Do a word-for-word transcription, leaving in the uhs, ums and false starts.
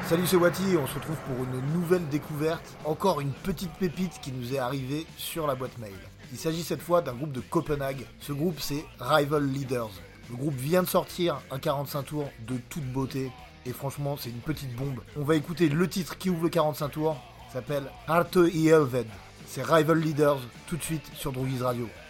Salut, c'est Wati, on se retrouve pour une nouvelle découverte, encore une petite pépite qui nous est arrivée sur la boîte mail. Il s'agit cette fois d'un groupe de Copenhague, ce groupe c'est Rival Leaders. Le groupe vient de sortir un quarante-cinq tours de toute beauté, et franchement c'est une petite bombe. On va écouter le titre qui ouvre le quarante-cinq tours, ça s'appelle Harte i Helved. C'est Rival Leaders, tout de suite sur Drogiz Radio.